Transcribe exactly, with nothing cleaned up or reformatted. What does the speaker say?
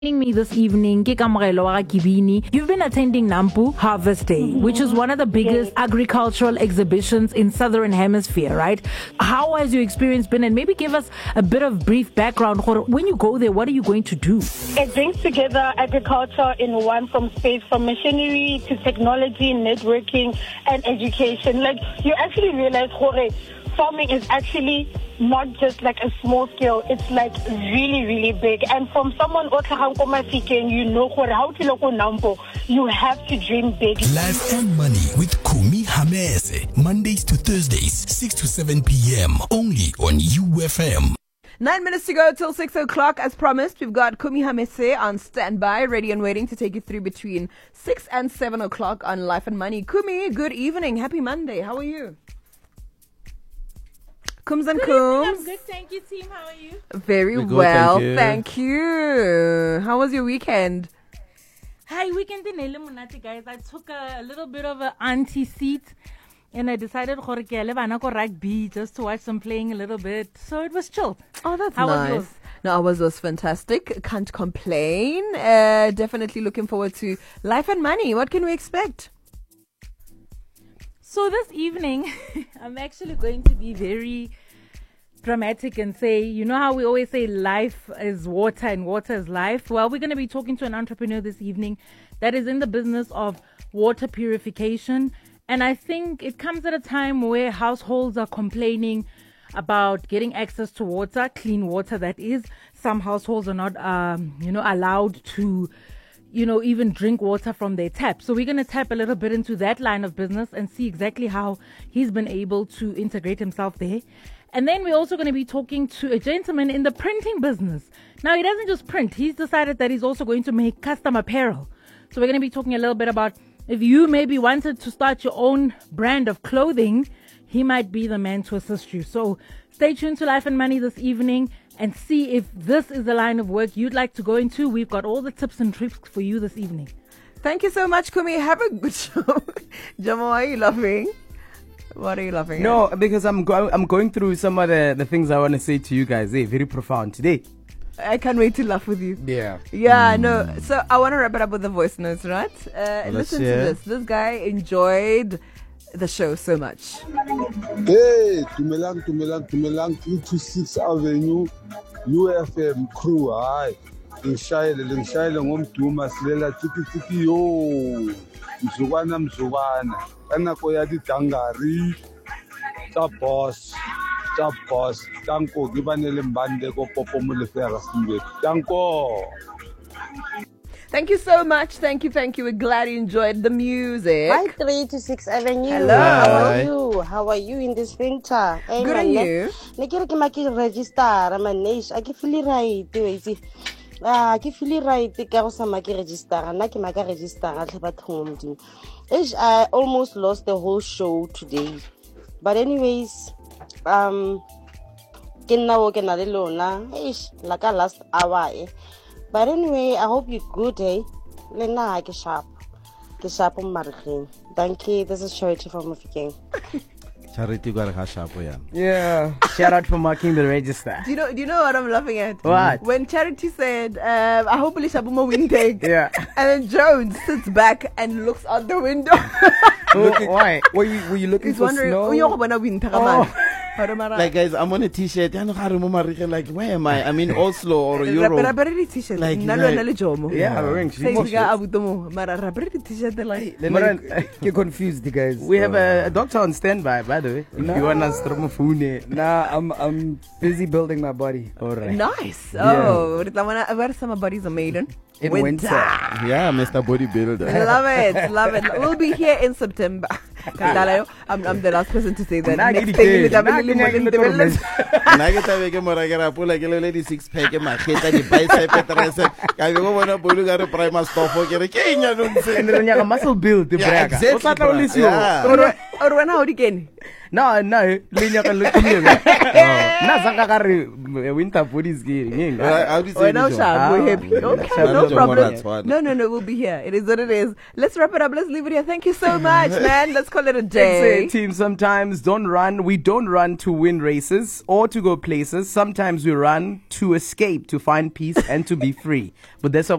Joining me this evening, ke Kamogelwa wa Kibini. You've been attending Nampo Harvest Day, mm-hmm. which is one of the biggest agricultural exhibitions in Southern Hemisphere, right? How has your experience been? And maybe give us a bit of brief background. When you go there, what are you going to do? It brings together agriculture in one, from space, from machinery to technology, networking, and education. Like, you actually realize, Jorge, farming is actually not just like a small scale, it's like really, really big. And from someone, you know, how to look Nampo, you have to dream big. Life and Money with Kumi Hamese, Mondays to Thursdays, six to seven p.m. only on U F M. Nine minutes to go till six o'clock. As promised, we've got Kumi Hamese on standby, ready and waiting to take you through between six and seven o'clock on Life and Money. Kumi, good evening. Happy Monday. How are you? Kums and Good Kums. evening, I'm good, thank you, team. How are you? Very Good, well, thank you. thank you. How was your weekend? Hi, weekend in Elimunati, guys. I took a, a little bit of an auntie seat and I decided to go rugby just to watch some playing a little bit. So it was chill. Oh, that's How nice. was yours? No, ours was fantastic. Can't complain. Uh, definitely looking forward to Life and Money. What can we expect? So this evening, I'm actually going to be very dramatic and say, you know how we always say life is water and water is life? Well, we're going to be talking to an entrepreneur this evening that is in the business of water purification. And I think it comes at a time where households are complaining about getting access to water, clean water that is. Some households are not, um, you know, allowed to you know, even drink water from their tap. So we're going to tap a little bit into that line of business and see exactly how he's been able to integrate himself there. And then we're also going to be talking to a gentleman in the printing business. Now, he doesn't just print. He's decided that he's also going to make custom apparel. So we're going to be talking a little bit about if you maybe wanted to start your own brand of clothing, he might be the man to assist you. So stay tuned to Life and Money this evening and see if this is the line of work you'd like to go into. We've got all the tips and tricks for you this evening. Thank you so much, Kumi. Have a good show. Jamo, why are you laughing? What are you laughing No, at? because I'm going. I'm going through some of the, the things I want to say to you guys. Hey, very profound today. I can't wait to laugh with you. Yeah. Yeah, no. So I want to wrap it up with the voice notes, right? Uh, Let's listen to hear. this. This guy enjoyed the show so much. Hey, Tumelang, Tumelang, Tumelang, three two six Avenue, U F M crew. Hi, Lingshayele, Lingshayele, ngomduma silela tiki tiki yo. Mzukwana, mzukwana. Kanako ya di tangari. Ta boss, ta boss. Tanko, gibanele mbande ko popo mulefera simbe. Tanko. Thank you so much. Thank you, thank you. We're glad you enjoyed the music. Hi, three to six Avenue. Hello. How are Hi. you? How are you in this winter? Hey, Good, and you? Ne ke re ke ma ke register, man. I ke feel right. Wait. Ah, ke feel right ka go sa ma ke register. Na ke ma ka register a tle bathong modimo. Ish, I almost lost the whole show today. But anyways, um ke nna wo ke na le lona. Ish, like a last hour eh. But anyway, I hope you're good, eh? Lena, ke sharp. Ke sharp on Marikeng. Thank you. This is Charity from Mafikeng. Charity got a sharp yeah. Yeah. Shout out for marking the register. Do you know? Do you know what I'm laughing at? What? When Charity said, um, "I hope Lishabuma win take," Yeah. and then Jones sits back and looks out the window. Oh, why? Were you were you looking He's for wondering, snow? "Oh, you're gonna win, Oh. Like, Like guys, I'm on a t-shirt. I know how to remember. Like, where am I? I'm in Oslo or Europe. t-shirt. Like, Nna le like- wena le Jomo. Yeah, I'm wearing Say t-shirts. ka abuto mo, mara rapere t-shirt like. Maran, You're confused, you guys. we have a, a doctor on standby, by the way. If No. you want us to phone. Nah, I'm I'm busy building my body. All right. Nice. Oh, re tla bona where some bodies are made in In winter. Yeah, Mister Bodybuilder. Love it, love it. We'll be here in September. Kadalayo, I'm, I'm the last person to say that. Nah, Next get thing, it. we have a Nah, little get more it. in development. Nna ke tla be ke mo rakela pula ke le di six pack ma kheta di bicep tricep ka be go bona bolu ka re primer stuff ke re ke nya no And then you have muscle build, the Yeah, braga. exactly, What's that bro. only you? Yeah. Or or when how again? No, no, linya ka lukhile. Na zanga ka re winter bodies ke. How do you Oh, say no, this? Shab, we're happy. Okay, no Shab, problem. Shab, No, no, no, we'll be here. It is what it is. Let's wrap it up. Let's leave it here. Thank you so much, man. Let's call it a day. It's a team. Sometimes don't run. We don't run to win races or to go places. Sometimes we run to escape, to find peace and to be free. But that's what